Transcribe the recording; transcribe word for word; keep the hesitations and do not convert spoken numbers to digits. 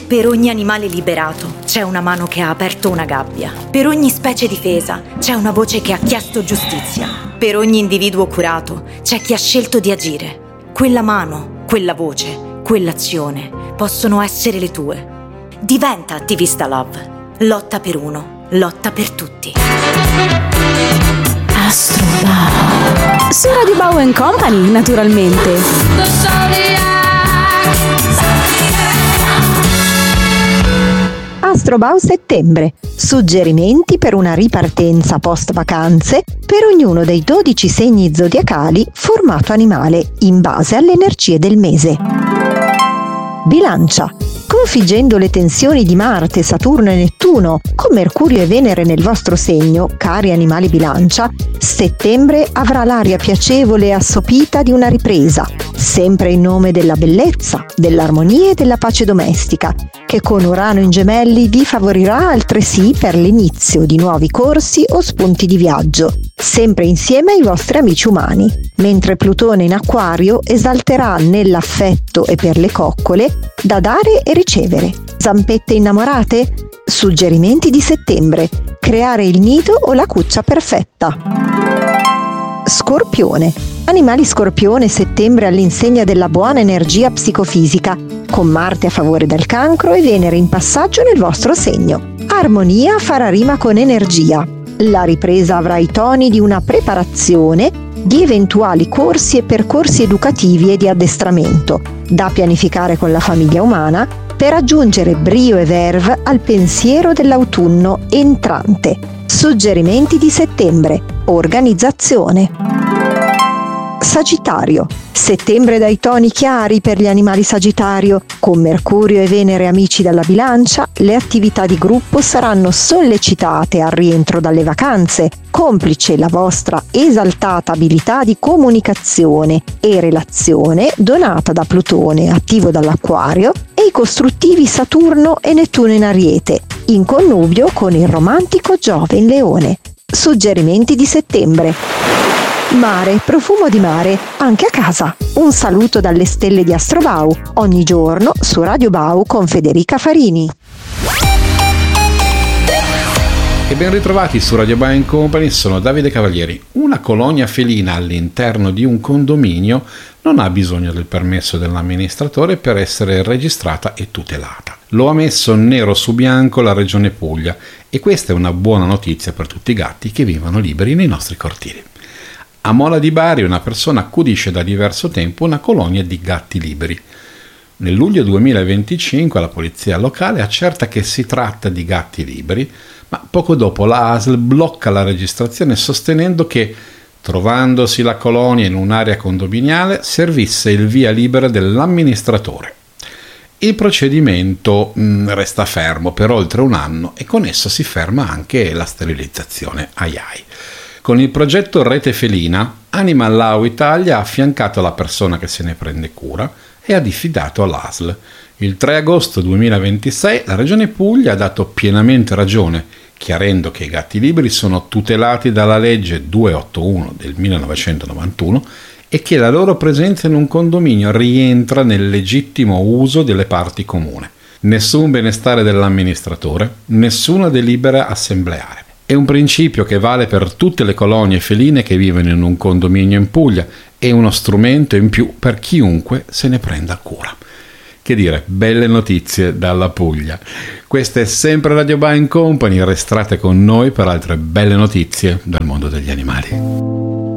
Per ogni animale liberato c'è una mano che ha aperto una gabbia. Per ogni specie difesa c'è una voce che ha chiesto giustizia. Per ogni individuo curato c'è chi ha scelto di agire. Quella mano, quella voce, quell'azione possono essere le tue. Diventa attivista Love. Lotta per uno, lotta per tutti. Astro Bao. Su Radio Bao and Company, naturalmente. Astro Bao settembre. Suggerimenti per una ripartenza post vacanze per ognuno dei dodici segni zodiacali formato animale in base alle energie del mese. Bilancia. Configgendo le tensioni di Marte, Saturno e Nettuno con Mercurio e Venere nel vostro segno, cari animali Bilancia, settembre avrà l'aria piacevole e assopita di una ripresa, sempre in nome della bellezza, dell'armonia e della pace domestica, che con Urano in Gemelli vi favorirà altresì per l'inizio di nuovi corsi o spunti di viaggio, sempre insieme ai vostri amici umani, mentre Plutone in Acquario esalterà nell'affetto e per le coccole da dare e ricevere. Zampette innamorate? Suggerimenti di settembre: creare il nido o la cuccia perfetta. Scorpione. Animali Scorpione settembre all'insegna della buona energia psicofisica, con Marte a favore del Cancro e Venere in passaggio nel vostro segno. Armonia farà rima con energia. La ripresa avrà i toni di una preparazione di eventuali corsi e percorsi educativi e di addestramento, da pianificare con la famiglia umana per aggiungere brio e verve al pensiero dell'autunno entrante. Suggerimenti di settembre: organizzazione. Sagittario. Settembre dai toni chiari per gli animali Sagittario. Con Mercurio e Venere amici dalla Bilancia, le attività di gruppo saranno sollecitate al rientro dalle vacanze, complice la vostra esaltata abilità di comunicazione e relazione donata da Plutone, attivo dall'Acquario, e i costruttivi Saturno e Nettuno in Ariete, in connubio con il romantico Giove in Leone. Suggerimenti di settembre: mare, profumo di mare, anche a casa. Un saluto dalle stelle di Astro Bao, ogni giorno su Radio Bao con Federica Farini. E ben ritrovati su Radio Bao and Company, sono Davide Cavalieri. Una colonia felina all'interno di un condominio non ha bisogno del permesso dell'amministratore per essere registrata e tutelata. Lo ha messo nero su bianco la Regione Puglia, e questa è una buona notizia per tutti i gatti che vivono liberi nei nostri cortili. A Mola di Bari una persona accudisce da diverso tempo una colonia di gatti liberi. Nel luglio duemilaventicinque la polizia locale accerta che si tratta di gatti liberi, ma poco dopo la A S L blocca la registrazione sostenendo che, trovandosi la colonia in un'area condominiale, servisse il via libera dell'amministratore. Il procedimento mh, resta fermo per oltre un anno e con esso si ferma anche la sterilizzazione. Ai ai. Con il progetto Rete Felina, Animal Law Italia ha affiancato la persona che se ne prende cura e ha diffidato all'A S L. Il tre agosto duemilaventisei la Regione Puglia ha dato pienamente ragione, chiarendo che i gatti liberi sono tutelati dalla legge duecentottantuno del millenovecentonovantuno e che la loro presenza in un condominio rientra nel legittimo uso delle parti comuni. Nessun benestare dell'amministratore, nessuna delibera assembleare. È un principio che vale per tutte le colonie feline che vivono in un condominio in Puglia e uno strumento in più per chiunque se ne prenda cura. Che dire, belle notizie dalla Puglia. Questa è sempre Radio Bao and Company, restate con noi per altre belle notizie dal mondo degli animali.